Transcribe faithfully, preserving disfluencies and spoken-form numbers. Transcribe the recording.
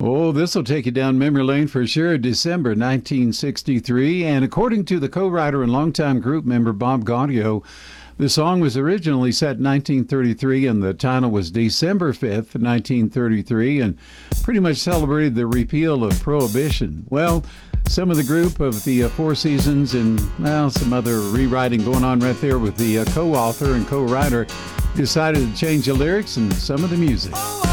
Oh, this will take you down memory lane for sure. December nineteen sixty-three. And according to the co-writer and longtime group member Bob Gaudio, the song was originally set in nineteen thirty-three, and the title was December fifth, nineteen thirty-three, and pretty much celebrated the repeal of Prohibition. Well, some of the group of the uh, Four Seasons and, well, some other rewriting going on right there with the uh, co-author and co-writer decided to change the lyrics and some of the music. Oh,